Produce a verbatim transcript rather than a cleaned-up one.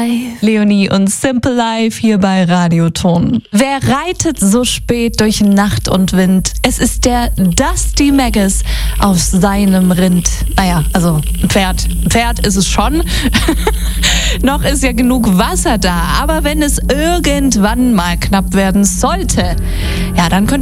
Life. Leonie und Simple Life hier bei Radioton. Wer reitet so spät durch Nacht und Wind? Es ist der Dusty Maggis auf seinem Rind. Naja, also ein Pferd. Ein Pferd ist es schon. Noch ist ja genug Wasser da. Aber wenn es irgendwann mal knapp werden sollte, ja, dann könnte